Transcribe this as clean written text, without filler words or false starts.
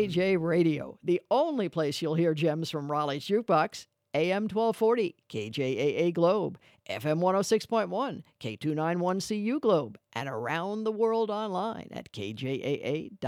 KJ Radio, the only place you'll hear gems from Raleigh's Jukebox. AM 1240, KJAA Globe, FM 106.1, K291CU Globe, and around the world online at kjaa.com.